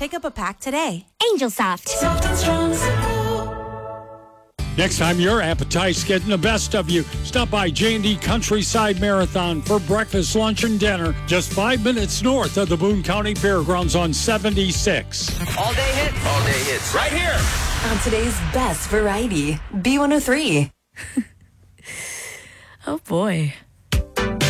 Pick up a pack today. Angel Soft. Soft and strong supple. Next time your appetite's getting the best of you, stop by J&D Countryside Marathon for breakfast, lunch, and dinner just 5 minutes north of the Boone County Fairgrounds on 76. All day hits. All day hits. Right here. On today's best variety, B103. Oh, boy.